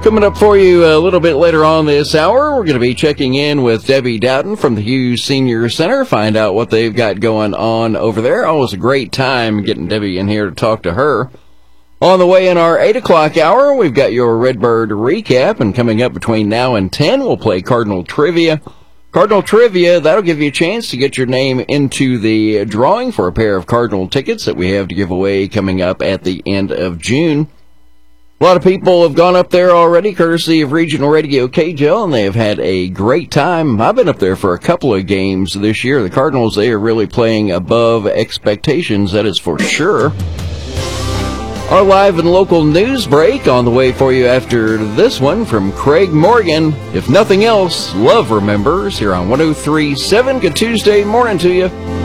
Coming up for you a little bit later on this hour, we're going to be checking in with Debbie Doughton from the Hughes Senior Center, find out what they've got going on over there. Always a great time getting Debbie in here to talk to her. On the way in our 8 o'clock hour, we've got your Redbird recap, and coming up between now and 10, we'll play Cardinal Trivia. Cardinal Trivia, that'll give you a chance to get your name into the drawing for a pair of Cardinal tickets that we have to give away coming up at the end of June. A lot of people have gone up there already, courtesy of Regional Radio KJL, and they have had a great time. I've been up there for a couple of games this year. The Cardinals, they are really playing above expectations, that is for sure. Our live and local news break on the way for you after this one from Craig Morgan. If nothing else, love remembers here on 103.7. Good Tuesday morning to you.